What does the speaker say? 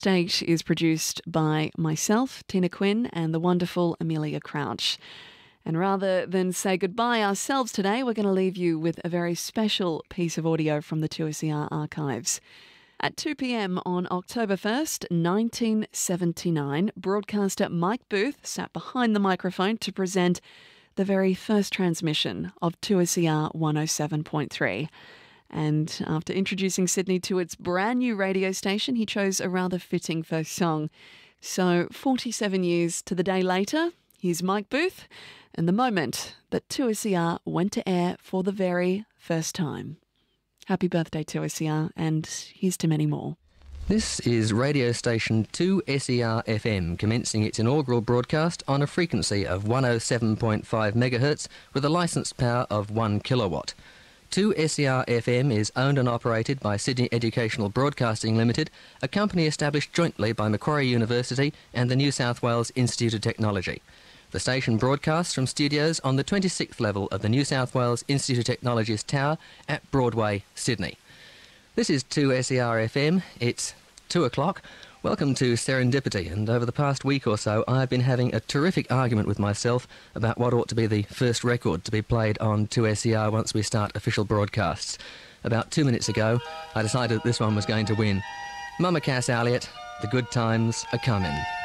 State is produced by myself, Tina Quinn, and the wonderful Amelia Crouch. And rather than say goodbye ourselves today, we're going to leave you with a very special piece of audio from the 2SER archives. At 2 p.m. on October 1st, 1979, broadcaster Mike Booth sat behind the microphone to present the very first transmission of 2SER 107.3. And after introducing Sydney to its brand new radio station, he chose a rather fitting first song. So 47 years to the day later, here's Mike Booth and the moment that 2SER went to air for the very first time. Happy birthday, 2SER, and here's to many more. This is radio station 2SER FM, commencing its inaugural broadcast on a frequency of 107.5 MHz with a licensed power of 1 kilowatt. 2SER FM is owned and operated by Sydney Educational Broadcasting Limited, a company established jointly by Macquarie University and the New South Wales Institute of Technology. The station broadcasts from studios on the 26th level of the New South Wales Institute of Technology's tower at Broadway, Sydney. This is 2SER FM. It's 2 o'clock. Welcome to Serendipity, and over the past week or so I've been having a terrific argument with myself about what ought to be the first record to be played on 2SER once we start official broadcasts. About 2 minutes ago I decided that this one was going to win. Mama Cass Elliot, The Good Times Are Comin'.